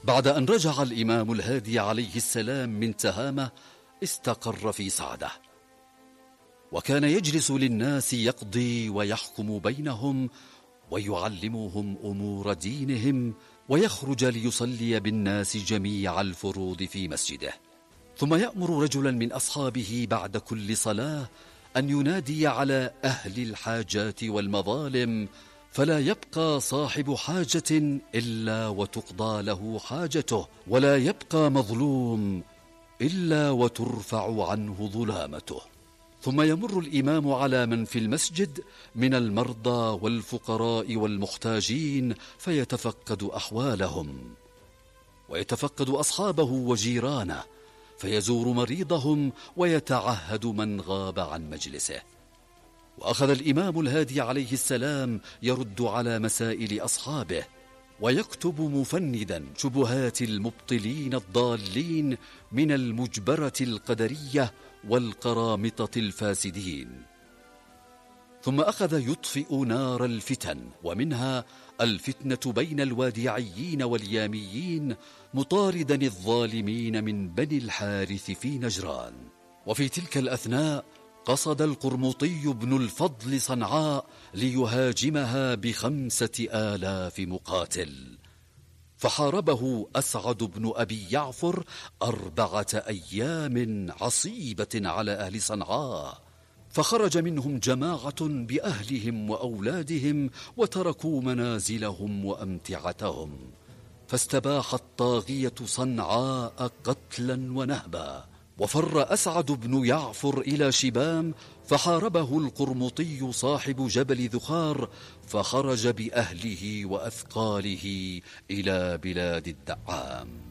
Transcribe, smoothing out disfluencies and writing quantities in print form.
بعد أن رجع الإمام الهادي عليه السلام من تهامة استقر في سعده، وكان يجلس للناس يقضي ويحكم بينهم ويعلمهم أمور دينهم، ويخرج ليصلي بالناس جميع الفروض في مسجده. ثم يأمر رجلا من أصحابه بعد كل صلاة أن ينادي على أهل الحاجات والمظالم، فلا يبقى صاحب حاجة إلا وتقضى له حاجته، ولا يبقى مظلوم إلا وترفع عنه ظلامته. ثم يمر الإمام على من في المسجد من المرضى والفقراء والمحتاجين فيتفقد أحوالهم، ويتفقد أصحابه وجيرانه، فيزور مريضهم ويتعهد من غاب عن مجلسه. وأخذ الإمام الهادي عليه السلام يرد على مسائل أصحابه، ويكتب مفندا شبهات المبطلين الضالين من المجبرة القدرية والقرامطة الفاسدين. ثم أخذ يطفئ نار الفتن، ومنها الفتنة بين الوادعيين والياميين، مطاردا الظالمين من بني الحارث في نجران. وفي تلك الأثناء قصد القرمطي بن الفضل صنعاء ليهاجمها ب5,000 مقاتل، فحاربه أسعد بن أبي يعفر 4 أيام عصيبة على أهل صنعاء، فخرج منهم جماعة بأهلهم وأولادهم وتركوا منازلهم وأمتعتهم، فاستباح الطاغية صنعاء قتلا ونهبا. وفر أسعد بن يعفر إلى شبام، فحاربه القرمطي صاحب جبل ذخار، فخرج بأهله وأثقاله إلى بلاد الدعام.